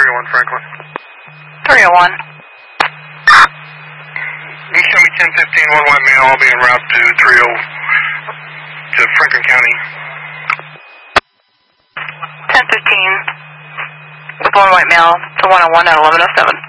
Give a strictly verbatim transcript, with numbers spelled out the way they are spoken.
three oh one Franklin. three oh one. You show me ten fifteen, one white male, I'll be en route to three oh, to Franklin County. ten fifteen, with one white male to one oh one at eleven oh seven.